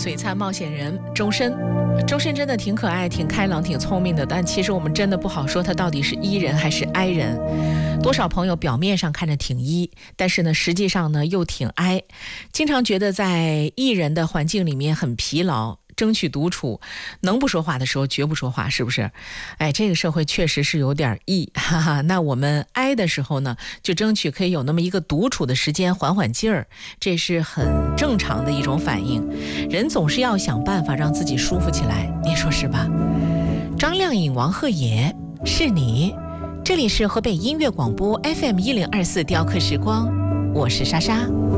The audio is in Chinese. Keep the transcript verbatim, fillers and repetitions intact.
璀璨冒险人周深。周深真的挺可爱、挺开朗、挺聪明的，但其实我们真的不好说他到底是 E 人还是 I 人。多少朋友表面上看着挺 E， 但是呢，实际上呢又挺 I， 经常觉得在 E 人的环境里面很疲劳，争取独处，能不说话的时候绝不说话，是不是？哎，这个社会确实是有点 E， 哈哈。那我们 I 的时候呢，就争取可以有那么一个独处的时间，缓缓劲儿，这是很正常的一种反应。人总是要想办法让自己舒服起来，你说是吧？张靓颖、王鹤野，是你。这里是河北音乐广播 F M 一零二四雕刻时光，我是莎莎。